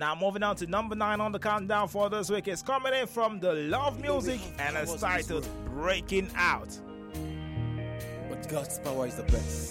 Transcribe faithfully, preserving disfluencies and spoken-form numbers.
Now moving on to number nine on the countdown for this week. It's coming in from the Love Music and it's titled Breaking Out. But God's power is the best.